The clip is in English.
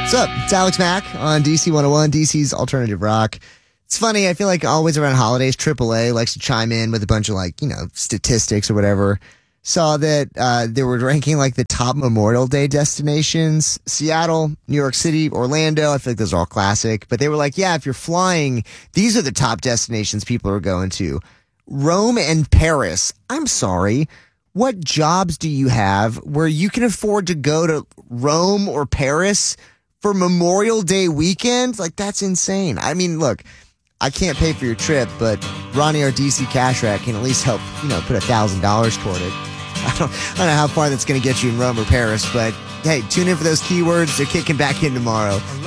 What's up? It's Alex Mack on DC 101, DC's Alternative Rock. It's funny, I feel like always around holidays, AAA likes to chime in with a bunch of statistics or whatever. Saw that they were ranking the top Memorial Day destinations. Seattle, New York City, Orlando. I feel like those are all classic. But they were like, yeah, if you're flying, these are the top destinations people are going to. Rome and Paris. I'm sorry. What jobs do you have where you can afford to go to Rome or Paris for Memorial Day weekend? That's insane. I mean, look, I can't pay for your trip, but Ronnie, our DC Cash Rat, can at least help, put $1,000 toward it. I don't know how far that's going to get you in Rome or Paris, but hey, tune in for those keywords. They're kicking back in tomorrow.